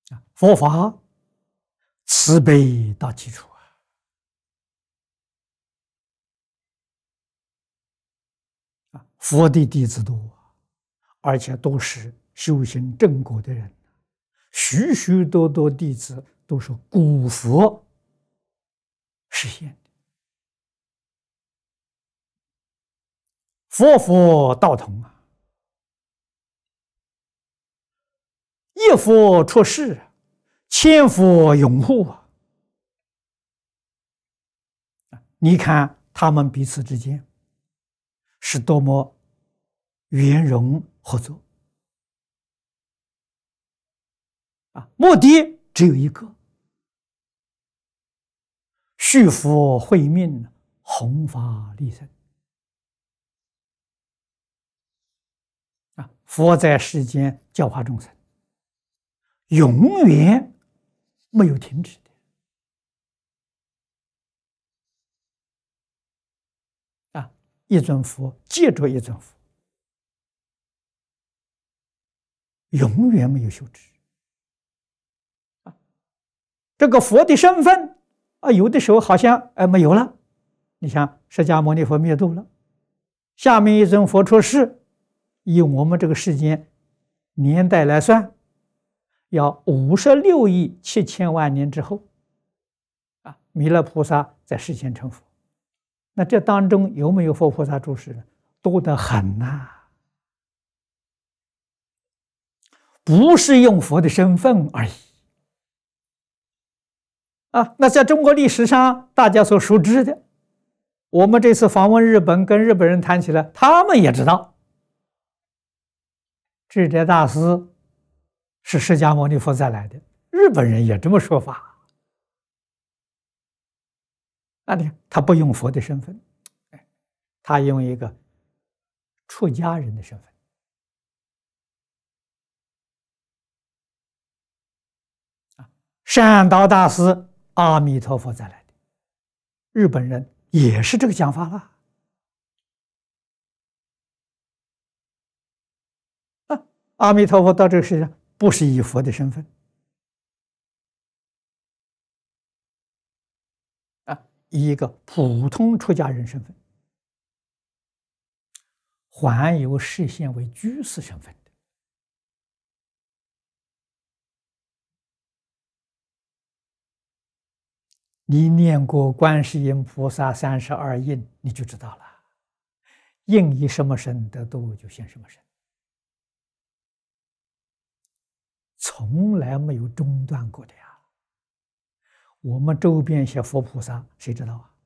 佛法慈悲到基础佛的弟子多，而且都是修行正果的人，许许多多弟子都是古佛实现的。佛佛道同一佛出世，千佛拥护你看他们彼此之间是多么圆融合作目的只有一个：续佛慧命，弘法利生佛在世间教化众生，永远没有停止的一尊佛接着一尊佛，永远没有休止这个佛的身份有的时候好像没有了。你像释迦牟尼佛灭度了，下面一尊佛出世，以我们这个世间年代来算，要56亿7千万年之后弥勒菩萨在世间成佛。那这当中有没有佛菩萨住世呢？多得很不是用佛的身份而已那在中国历史上大家所熟知的，我们这次访问日本，跟日本人谈起来，他们也知道智者大师是释迦牟尼佛再来的，日本人也这么说法你看他不用佛的身份，他用一个出家人的身份善导大师阿弥陀佛再来的，日本人也是这个讲法了阿弥陀佛到这个世界上不是以佛的身份以一个普通出家人身份，还有视现为居士身份的你念过观世音菩萨32印，你就知道了，应以什么身得度，就现什么身，从来没有中断过的呀。我们周边一些佛菩萨谁知道